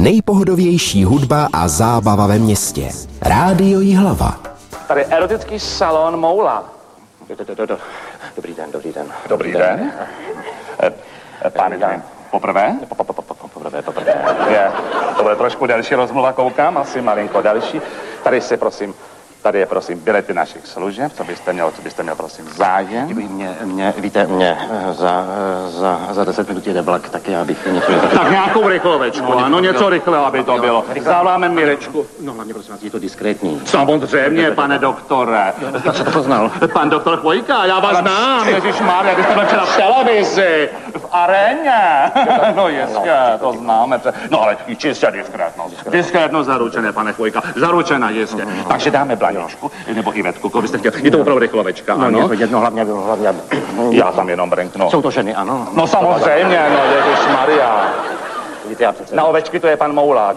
Nejpohodovější hudba a zábava ve městě. Rádio Jihlava. Tady erotický salon Moula. Dobrý den. Dobrý den. Pane, poprvé? Poprvé. To bude trošku delší rozmluva, koukám, asi malinko delší. Tady je prosím bilety našich služeb, co byste měl prosím zájem. Víte, za 10 minut jede vlak, tak já bych něco... Tak nějakou rychlovečku, ano, něco rychle, aby to bylo. Zavoláme Mirečku. No hlavně prosím vás, je to diskrétní. Samozřejmě, pane doktore. Jak se to poznal? Pan doktor Chvojka, já vás znám, ježišmarja, vy jste byl včera v televizi, v aréně. No jistě, to známe. No ale i čistě diskrétnost. Diskrétnost zaručené, pane Chvojka, zaručená jistě. Takže dáme Blaňošku, nebo Ivetku, koho byste chtěl. Je to opravdu rychlovečka, ano? No jedno, hlavně. Já tam jenom brnknu. Jsou to ženy, ano? No samozřejmě, no ježišmarja. Víte, já přece... Na ovečky to je pan Moula,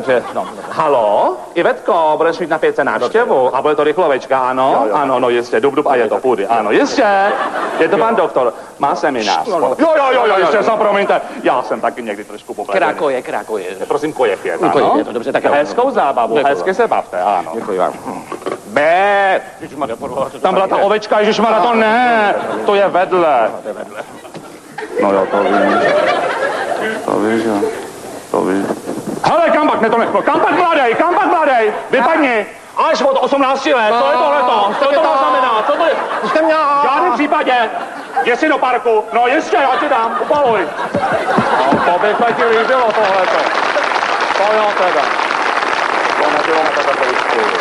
Halo, Ivetko, budeš mít na 5 návštěvu a bude to rychlovečka, ano? Jo. Ano, no jistě, dub a je to půdy, ano, jistě. Je to pan doktor, má seminář. Jo, jistě, promiňte, já jsem taky někdy trošku popletený. Krákoje. Prosím, kojev je, ano? Kojev je to dobře, tak jo. Hezkou zábavu, hezky se bavte, ano. Děkuji vám. Bé, tam byla ta ovečka, ježišmarja, to ne, to je vedle. No jo, to víš, jo. Hele, kam pak mladej, vypadni. Až od 18 let, co je tohleto? Co to má znamenat? Co to je? V žádném případě. Jsi do parku, no jistě, já ti dám, upaluj. No, to by se ti líbilo tohleto. To jo teda. To nebylo na takový stůl.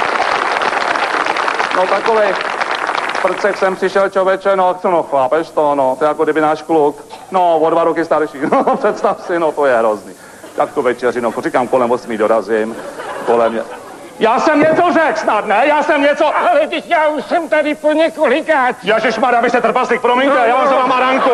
No takovej prcek jsem přišel, člověče, no chápeš to, no, to je jako kdyby náš kluk, no, o 2 roky starší, no, představ si, no, to je hrozný. Tak tu večeři, no, říkám, kolem 8 dorazím, kolem mě. Já jsem něco řekl snad, ne? Ale teď já už jsem tady po několikát. Ježišmarja, vy jste trpaslík, promiňte, já vám zavám Aranku.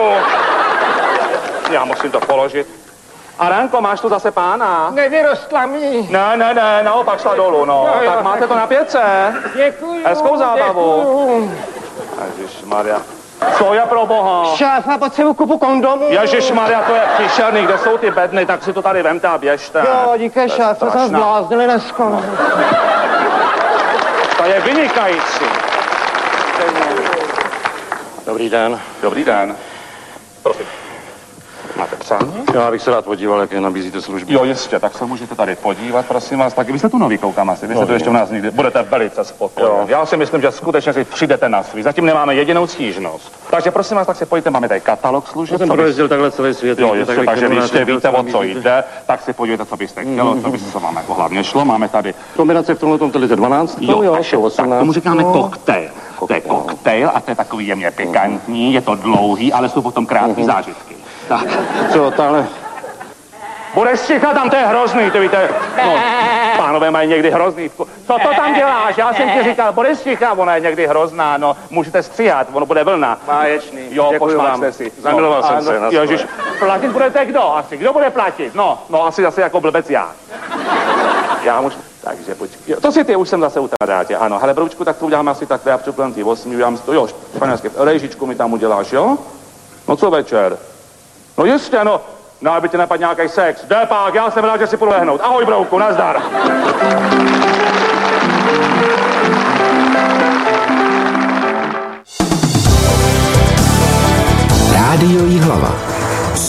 Já musím to položit. Aranko, máš tu zase pána? Nevyrostla mi. Ne, naopak šla dolů, no. Jo, tak máte to na 5. Děkuju. Hezkou zábavu. Ježišmarja. Co je pro boha? Šéfa, potřebuji kupu kondomů. Ježišmarja, to je příšerný, kde jsou ty bedny, tak si to tady vemte a běžte. Jo, díky šéf, to jsem zbláznili dneska. To je vynikající. Dobrý den. Prosím. Máte přání? Já bych se rád podíval, jaké nabízíte služby. Jo, jistě, tak se můžete tady podívat, prosím vás. Taky vy jste tu nový, koukám asi, vy jste tu ještě u nás nikdy. Budete velice spokojení. Já si myslím, že skutečně si přijdete na svý. Zatím nemáme jedinou stížnost. Takže prosím vás, tak se pojďte, máme tady katalog služeb. Já jsem projezdil takhle celý svět. Jo, jistě, takže vy ještě víte, o co jde, tak si podívejte, co byste chtělo, co by se vám jako hlavně šlo. Máme tady kombinace v tomhle telize 12. Jo, tak tomu říkáme koktejl. To je koktejl a to je takový jemně pikantní, je to dlouhý, ale jsou potom krátké zážitky. Tak, co, tahle... Budeš stichat tam, to je hrozný, to víte. No, pánové mají někdy hrozný. Co to tam děláš? Já jsem ti říkal, budeš stichat, ona je někdy hrozná, no, můžete stříhat, ono bude vlna. Báječný, jo, pošmáčte si. Zamiloval jsem se na Ježiš, platit budete kdo asi? Kdo bude platit? No, asi zase jako blbec já. Já můžu... Takže počkej. To si ty, už jsem zase u drátě, ano. Hele, broučku, tak to uděláme asi takhle a přeplem ty 8, udělám to, jo, španělské, rejžičku mi tam uděláš, jo? No co večer? No jistě, no, aby tě napadl nějaký sex. Jde pak, já jsem rád, že si půjdu lehnout. Ahoj, brouku, nazdar. Rádio Jihlava.